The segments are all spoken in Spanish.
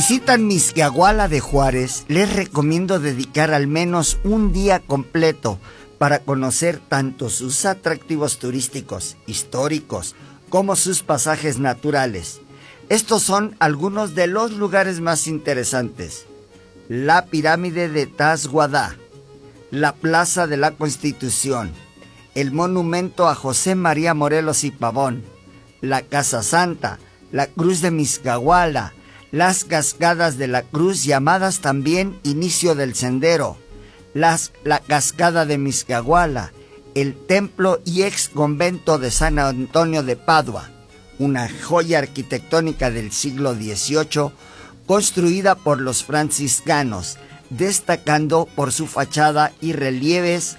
visitan Mixquiahuala de Juárez, les recomiendo dedicar al menos un día completo para conocer tanto sus atractivos turísticos, históricos, como sus pasajes naturales. Estos son algunos de los lugares más interesantes: la pirámide de Tazhuadá, la Plaza de la Constitución, el monumento a José María Morelos y Pavón, la Casa Santa, la Cruz de Mixquiahuala, las cascadas de la Cruz, llamadas también Inicio del Sendero, la cascada de Mixquiahuala, el templo y ex convento de San Antonio de Padua, una joya arquitectónica del siglo XVIII construida por los franciscanos, destacando por su fachada y relieves.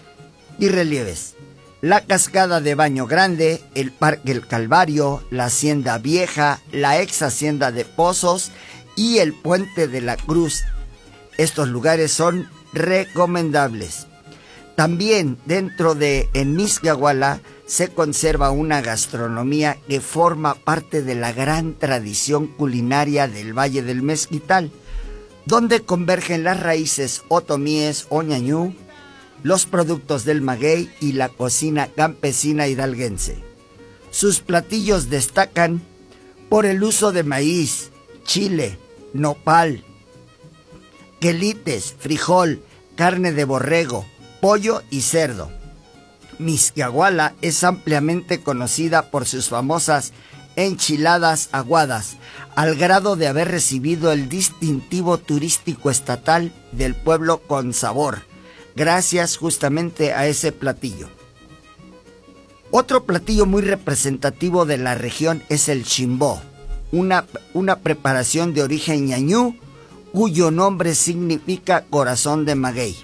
La cascada de Baño Grande, el Parque El Calvario, la Hacienda Vieja, la ex Hacienda de Pozos y el Puente de la Cruz. Estos lugares son recomendables. También en Mixquiahuala se conserva una gastronomía que forma parte de la gran tradición culinaria del Valle del Mezquital, donde convergen las raíces otomíes o ñañú, los productos del maguey y la cocina campesina hidalguense. Sus platillos destacan por el uso de maíz, chile, nopal, quelites, frijol, carne de borrego, pollo y cerdo. Mixquiahuala es ampliamente conocida por sus famosas enchiladas aguadas, al grado de haber recibido el distintivo turístico estatal del pueblo con sabor, gracias justamente a ese platillo. Otro platillo muy representativo de la región es el chimbó, una preparación de origen ñañú, cuyo nombre significa corazón de maguey.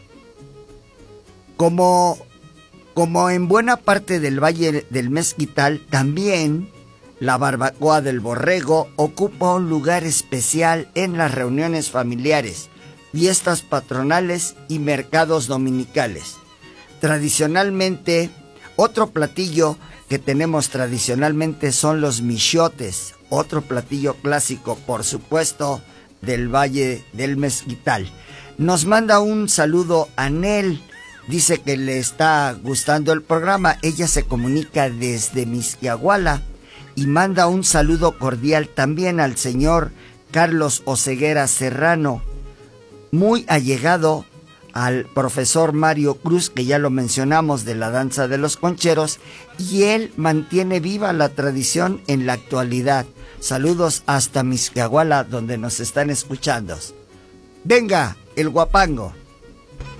Como en buena parte del Valle del Mezquital, también la barbacoa del borrego ocupa un lugar especial en las reuniones familiares, fiestas patronales y mercados dominicales. Tradicionalmente, otro platillo que tenemos tradicionalmente son los michotes, otro platillo clásico, por supuesto, del Valle del Mezquital. Nos manda un saludo a Nel. Dice que le está gustando el programa. Ella se comunica desde Mixquiahuala y manda un saludo cordial también al señor Carlos Oseguera Serrano, muy allegado al profesor Mario Cruz, que ya lo mencionamos, de la danza de los concheros, y él mantiene viva la tradición en la actualidad. Saludos hasta Mixquiahuala, donde nos están escuchando. Venga, el guapango.